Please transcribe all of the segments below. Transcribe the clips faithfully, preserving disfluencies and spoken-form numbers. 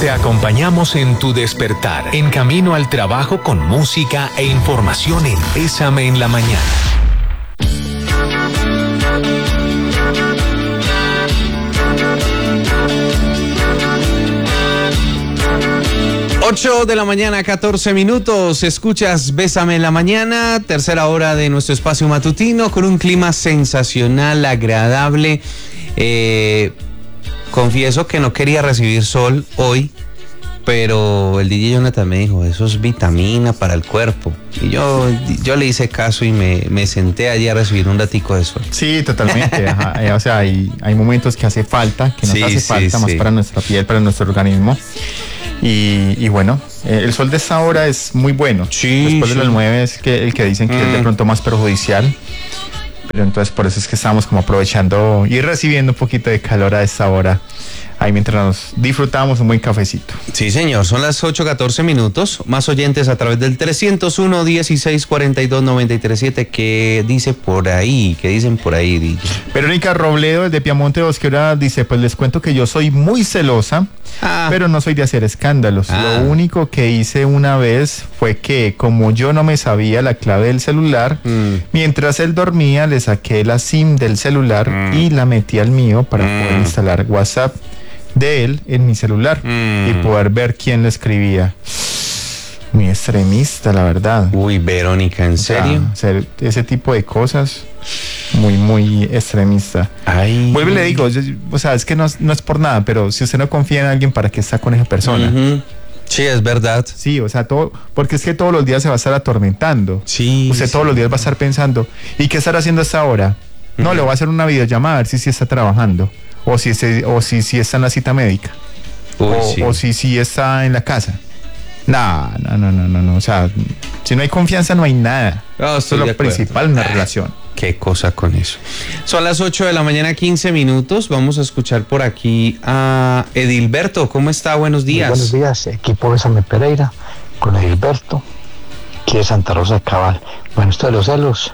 Te acompañamos en tu despertar, en camino al trabajo con música e información en Bésame en la Mañana. ocho de la mañana, catorce minutos. Escuchas Bésame en la Mañana, tercera hora de nuestro espacio matutino con un clima sensacional, agradable. Eh, confieso que no quería recibir sol hoy, pero el D J Jonathan me dijo, eso es vitamina para el cuerpo. Y yo, yo le hice caso y me, me senté allí a recibir un ratico de sol. Sí, totalmente. Ajá. O sea, hay, hay momentos que hace falta, que nos sí, hace sí, falta sí. más para nuestra piel, para nuestro organismo. Y, y bueno, eh, el sol de esta hora es muy bueno. Sí, Después sí. de las nueve es que el que dicen que mm. es de pronto más perjudicial. Pero entonces por eso es que estamos como aprovechando y recibiendo un poquito de calor a esta hora. Ahí mientras nos disfrutamos un buen cafecito. Sí, señor, son las ocho catorce minutos. Más oyentes a través del trescientos uno, dieciséis cuarenta y dos, noventa y tres siete. ¿Qué dice por ahí? ¿Qué dicen por ahí, D J? Verónica Robledo, de Piamonte Bosquera, dice, pues les cuento que yo soy muy celosa, ah. pero no soy de hacer escándalos. Ah. Lo único que hice una vez fue que, como yo no me sabía la clave del celular, mm. mientras él dormía, le saqué la SIM del celular mm. y la metí al mío para mm. poder instalar WhatsApp de él en mi celular mm. y poder ver quién le escribía. Muy extremista, la verdad. Uy, Verónica, ¿en serio? O sea, hacer ese tipo de cosas, muy, muy extremista. Ay. Vuelvo y le digo, yo, o sea, es que no, no es por nada, pero si usted no confía en alguien, ¿para qué está con esa persona? Uh-huh. Sí, es verdad. Sí, o sea, todo, porque es que todos los días se va a estar atormentando. Sí. Usted sí. todos los días va a estar pensando, ¿y qué estará haciendo hasta ahora? Uh-huh. No, le voy a hacer una videollamada a ver si sí está trabajando. O si, se, o si, si está en la cita médica. Uy, o, sí. o si si está en la casa. No, no, no, no, no, no. O sea, si no hay confianza no hay nada. No, eso es lo principal en una relación. Qué cosa con eso. Son las ocho de la mañana, quince minutos. Vamos a escuchar por aquí a Edilberto. ¿Cómo está? Buenos días. Muy buenos días, equipo Bésame Pereira, con Edilberto, aquí de Santa Rosa de Cabal. Bueno, esto de los celos,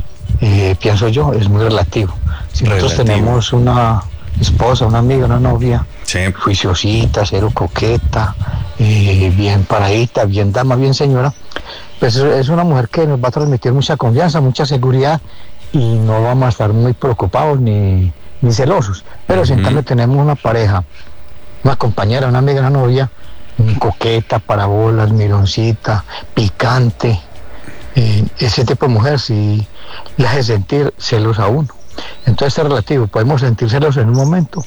eh, pienso yo, es muy relativo. Si relativo. Nosotros tenemos una esposa, una amiga, una novia, sí. juiciosita, cero coqueta, eh, bien paradita, bien dama, bien señora, pues es una mujer que nos va a transmitir mucha confianza, mucha seguridad y no vamos a estar muy preocupados ni, ni celosos. Pero uh-huh. si en cambio tenemos una pareja, una compañera, una amiga, una novia, coqueta, parabolas, mironcita, picante, eh, ese tipo de mujer sí le hace sentir celos a uno. Entonces es relativo, podemos sentir celos en un momento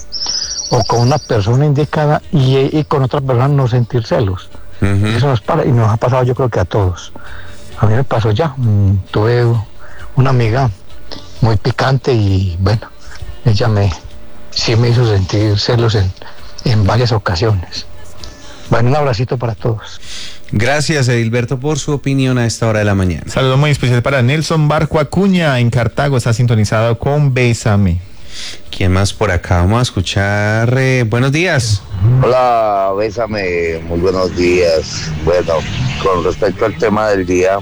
o con una persona indicada y, y con otra persona no sentir celos. Uh-huh. Eso nos para y nos ha pasado, yo creo que a todos. A mí me pasó ya, um, tuve una amiga muy picante y bueno, ella me sí me hizo sentir celos en, en varias ocasiones. Bueno, un abracito para todos. Gracias, Edilberto, por su opinión a esta hora de la mañana. Saludo muy especial para Nelson Barco Acuña en Cartago, está sintonizado con Bésame. ¿Quién más por acá? Vamos a escuchar. Eh, buenos días. Hola, Bésame, muy buenos días. Bueno, con respecto al tema del día,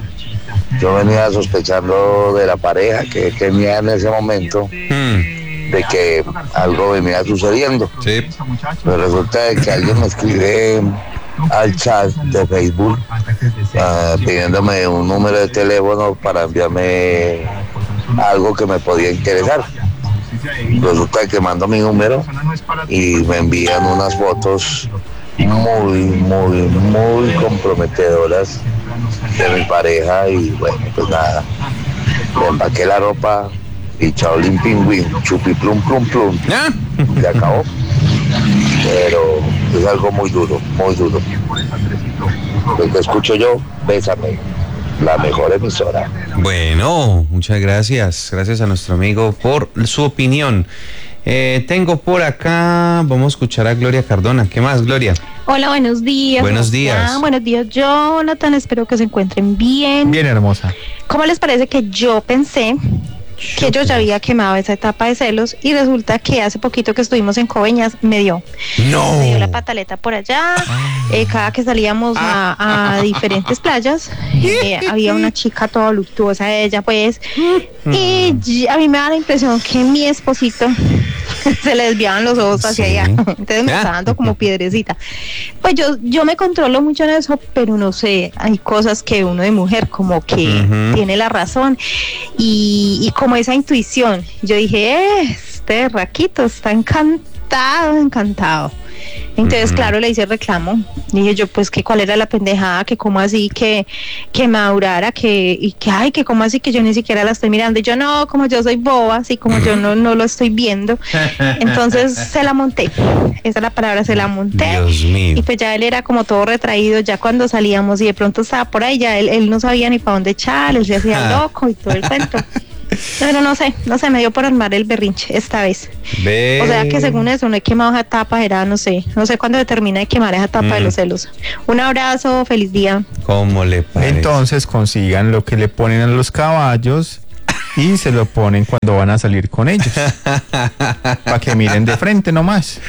yo venía sospechando de la pareja que tenía en ese momento, hmm. de que algo venía sucediendo. Sí. Pero resulta de que alguien me escribe al chat de Facebook uh, pidiéndome un número de teléfono para enviarme algo que me podía interesar. Resulta que mando mi número y me envían unas fotos muy, muy, muy comprometedoras de mi pareja y bueno, pues nada, le empaqué la ropa y chaolín pingüín, chupi plum plum plum, se acabó. Pero es algo muy duro, muy duro. Lo que escucho yo, Bésame, la mejor emisora. Bueno, muchas gracias. Gracias a nuestro amigo por su opinión. Eh, tengo por acá, vamos a escuchar a Gloria Cardona. ¿Qué más, Gloria? Hola, buenos días. Buenos días. Ah, buenos días, Jonathan. Espero que se encuentren bien. Bien, hermosa. ¿Cómo les parece que yo pensé que yo ya había quemado esa etapa de celos y resulta que hace poquito que estuvimos en Coveñas me dio no me dio la pataleta por allá? Eh, cada que salíamos a, a diferentes playas eh, había una chica toda voluptuosa, ella pues, y a mí me da la impresión que mi esposito se le desviaban los ojos hacia sí. allá, entonces me estaba dando como piedrecita. Pues yo, yo me controlo mucho en eso, pero no sé, hay cosas que uno de mujer como que uh-huh. tiene la razón y, y como esa intuición, yo dije, eh, este Raquito está encantado, encantado. Entonces, uh-huh. claro, le hice reclamo. Dije yo, pues, que cuál era la pendejada, que cómo así, que, que madurara, que, y que, ay, que cómo así, que yo ni siquiera la estoy mirando. Y yo, no, como yo soy boba, así como yo no, no lo estoy viendo. Entonces, se la monté. Esa es la palabra, se la monté. Dios mío. Y pues ya él era como todo retraído, ya cuando salíamos y de pronto estaba por ahí, ya él, él no sabía ni para dónde echar, él se hacía loco y todo el cuento. Pero no sé, no sé, me dio por armar el berrinche esta vez. Ve. O sea que según eso no he quemado esa tapa, era, no sé, no sé cuándo se termina de quemar esa tapa mm. de los celos. Un abrazo, feliz día. ¿Cómo le parece? Entonces consigan lo que le ponen a los caballos y se lo ponen cuando van a salir con ellos. Para que miren de frente nomás.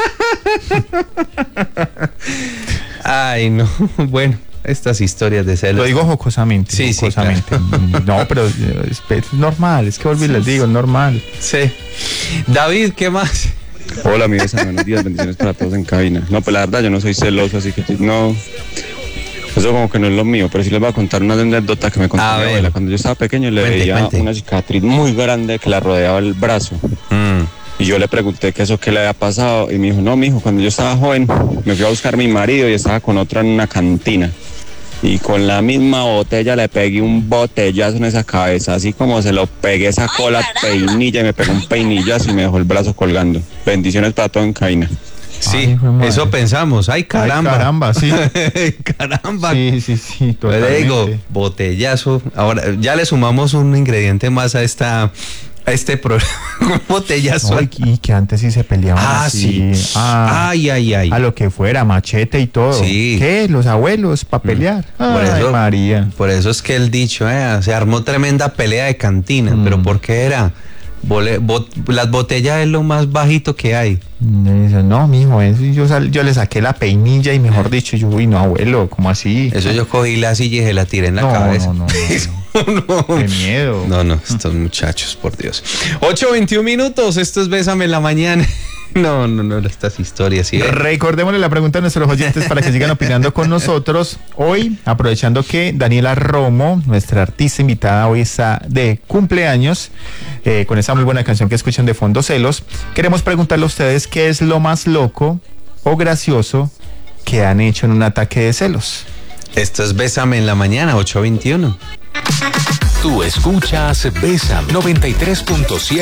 Ay, no, bueno. Estas historias de celos. Lo digo jocosamente. Sí, jocosamente. sí, claro. No, pero es, es normal, es que volví sí, les digo, es normal. Sí. David, ¿qué más? Hola, mi besa, buenos días, bendiciones para todos en cabina. No, pues la verdad yo no soy celoso, así que no, eso como que no es lo mío, pero sí les voy a contar una anécdota que me contó mi abuela. Cuando yo estaba pequeño le cuente, veía cuente. una cicatriz muy grande que la rodeaba el brazo. Mm. Y yo le pregunté que eso qué le había pasado y me dijo, no, mijo, cuando yo estaba joven me fui a buscar a mi marido y estaba con otro en una cantina. Y con la misma botella le pegué un botellazo en esa cabeza, así como se lo pegué, sacó la peinilla y me pegó un peinillazo y me dejó el brazo colgando. Bendiciones para todo en cabina. Sí, ay, eso pensamos. Ay, caramba. Ay, caramba, sí. Caramba. Sí, sí, sí, totalmente. Le digo, botellazo. Ahora, ya le sumamos un ingrediente más a esta... a este programa, un botellazo. No, y que antes sí se peleaban ah, así. Sí. Ah, ay, ay, ay. A lo que fuera, machete y todo. Sí. ¿Qué? Los abuelos para pelear. Mm. Por ay, eso, María. Por eso es que el dicho, eh, se armó tremenda pelea de cantina. Mm. ¿Pero por qué era? Bole, bot, las botellas es lo más bajito que hay. Dice, no, mijo, eso, yo, sal, yo le saqué la peinilla y mejor dicho, yo, uy, no, abuelo, ¿cómo así? Eso yo cogí la silla y se la tiré en la no, cabeza. No, no, no, no. Qué miedo. No, no, estos muchachos, por Dios. ocho veintiún minutos, esto es Bésame en la mañana. No, no, no, estas historias. ¿Sí? Recordémosle la pregunta a nuestros oyentes para que sigan opinando con nosotros. Hoy, aprovechando que Daniela Romo, nuestra artista invitada, hoy está de cumpleaños, eh, con esa muy buena canción que escuchan de fondo, Celos, queremos preguntarle a ustedes qué es lo más loco o gracioso que han hecho en un ataque de celos. Esto es Bésame en la mañana, ocho veintiuno. Tú escuchas Bésame noventa y tres punto siete.